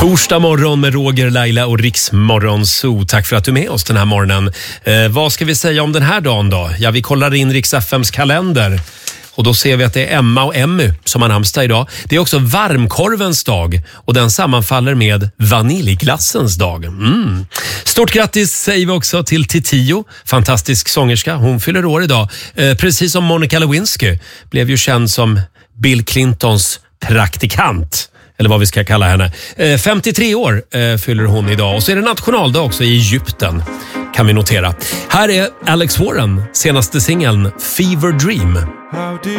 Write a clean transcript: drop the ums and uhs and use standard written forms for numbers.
Torsdag morgon med Roger, Laila och Riksmorgon Zoo. Tack för att du är med oss den här morgonen. Vad ska vi säga om den här dagen då? Ja, vi kollar in Rix FMs kalender. Och då ser vi att det är Emma och Emmy som har namnsdag idag. Det är också varmkorvens dag och den sammanfaller med vaniljglassens dag. Stort grattis säger vi också till Titio, fantastisk sångerska. Hon fyller år idag. Precis som Monica Lewinsky blev ju känd som Bill Clintons praktikant. Eller vad vi ska kalla henne. 53 år fyller hon idag. Och så är det nationaldag också i Egypten, kan vi notera. Här är Alex Warren, senaste singeln Fever Dream.